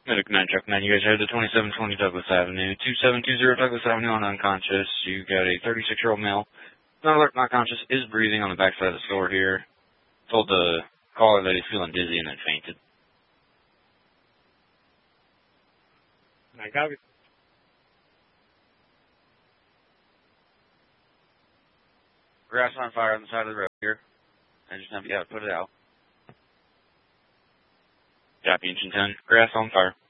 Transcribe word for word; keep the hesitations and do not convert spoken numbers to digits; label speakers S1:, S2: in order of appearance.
S1: Medic nine, Truck nine, you guys are at the twenty-seven twenty Douglas Avenue, two seven two zero Douglas Avenue on unconscious. You got a thirty-six-year-old male, not alert, not conscious, is breathing on the backside of the store here. Told the caller that he's feeling dizzy and then fainted.
S2: I copy.
S1: Grass on fire on the side of the road here. I just have you out, put it out. Copy, engine ten. Grass on fire.